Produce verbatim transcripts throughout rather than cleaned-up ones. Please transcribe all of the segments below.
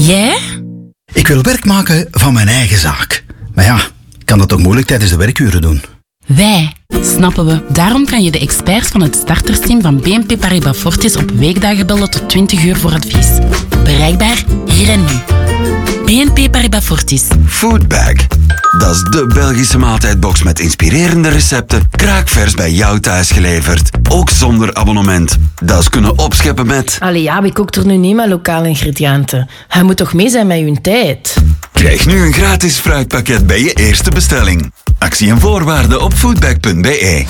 Jij? Ik wil werk maken van mijn eigen zaak. Maar ja, ik kan dat toch moeilijk tijdens de werkuren doen? Wij, snappen we. Daarom kan je de experts van het startersteam van B N P Paribas Fortis op weekdagen bellen tot twintig uur voor advies. Bereikbaar hier en nu. B N P Paribas Fortis. Foodbag. Dat is de Belgische maaltijdbox met inspirerende recepten, kraakvers bij jou thuis geleverd. Ook zonder abonnement. Dat is kunnen opscheppen met... Allee ja, wie kookt er nu niet met lokale ingrediënten? Hij moet toch mee zijn met uw tijd? Krijg nu een gratis fruitpakket bij je eerste bestelling. Actie en voorwaarden op foodbag punt b e.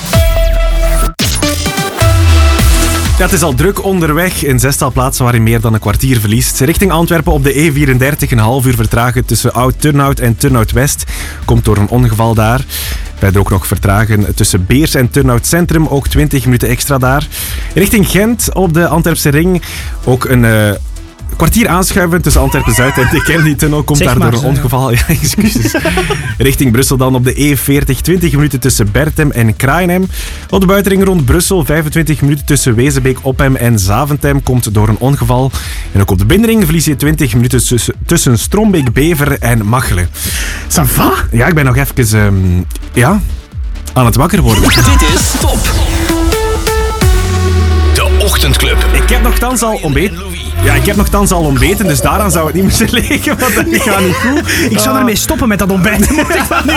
Ja, het is al druk onderweg. In zestal plaatsen waarin meer dan een kwartier verliest. Richting Antwerpen op de E vierendertig een half uur vertragen tussen Oud-Turnhout en Turnhout-West. Komt door een ongeval daar. Verder ook nog vertragen tussen Beers en Turnhout Centrum. Ook twintig minuten extra daar. Richting Gent op de Antwerpse ring. Ook een... Uh, kwartier aanschuiven tussen Antwerpen-Zuid en de Kennedy-tunnel. Komt zeg daar maar, door een zo, ongeval. Ja, excuses. Richting Brussel dan op de E veertig. twintig minuten tussen Berthem en Kraaienhem. Op de buitenring rond Brussel. vijfentwintig minuten tussen Wezenbeek, Oppem en Zaventem. Komt door een ongeval. En ook op de binnenring verlies je twintig minuten tussen, tussen Strombeek, Bever en Machelen. Ça va? Ja, ik ben nog even um, ja, aan het wakker worden. Dit is Top. De Ochtendclub. Ik heb nogthans al ontbeten. Ja, ik heb nogthans al ontbeten, dus daaraan zou het niet moeten liggen, want dat gaat niet goed. Ik zou ermee stoppen met dat ontbijten.